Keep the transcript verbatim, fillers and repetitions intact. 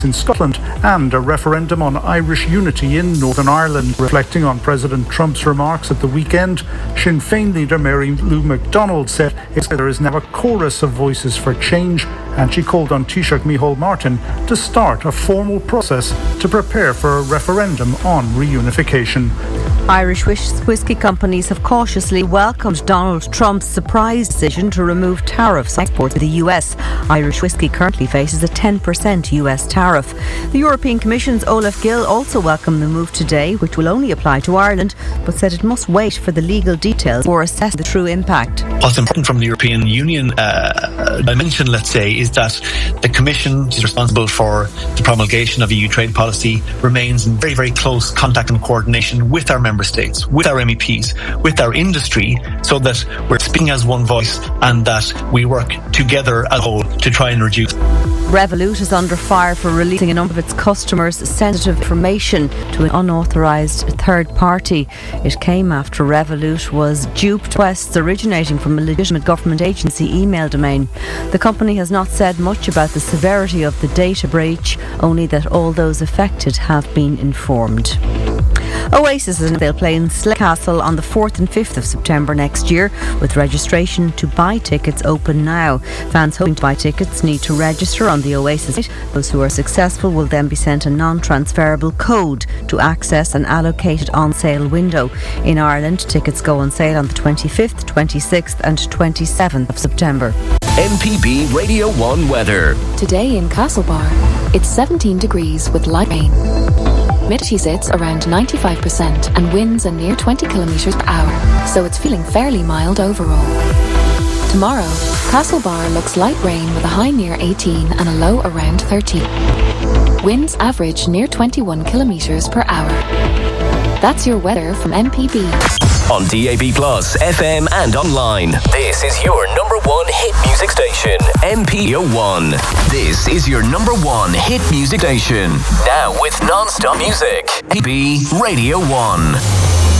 in Scotland and a referendum on Irish unity in Northern Ireland. Reflecting on President Trump's remarks at the weekend, Sinn Féin leader Mary Lou McDonald said there is now a chorus of voices for change, and she called on Taoiseach Micheál Martin to start a formal process to prepare for a referendum on reunification. Irish whisky companies have cautiously welcomed Donald Trump's surprise decision to remove tariffs on exports to the U S. Irish whisky currently faces a ten percent U S tariff. The European Commission's Olaf Gill also welcomed the move today, which will only apply to Ireland, but said it must wait for the legal details or assess the true impact. What's important from the European Union uh, dimension, let's say, is that the Commission, which is responsible for the promulgation of E U trade policy, remains in very, very close contact and coordination with our member states, with our M E Ps, with our industry, so that we're speaking as one voice and that we work together as a whole to try and reduce. Revolut is under fire for releasing a number of its customers' sensitive information to an unauthorised third party. It came after Revolut was duped requests originating from a legitimate government agency email domain. The company has not said much about the severity of the data breach, only that all those affected have been informed. Oasis is they'll play in Slane Castle on the fourth and fifth of September next year, with registration to buy tickets open now. Fans hoping to buy tickets need to register on the Oasis site. Those who are successful will then be sent a non-transferable code to access an allocated on-sale window. In Ireland, tickets go on sale on the twenty-fifth, twenty-sixth and twenty-seventh of September. M P B Radio one weather. Today in Castlebar, it's seventeen degrees with light rain. Humidity sits around ninety-five percent and winds are near twenty kilometres per hour, so it's feeling fairly mild overall. Tomorrow, Castlebar looks light rain with a high near eighteen and a low around thirteen. Winds average near twenty-one kilometres per hour. That's your weather from M P B. On D A B Plus, F M and online. This is your number one hit music station, M P O one. This is your number one hit music station. Now with non-stop music, M P B Radio one.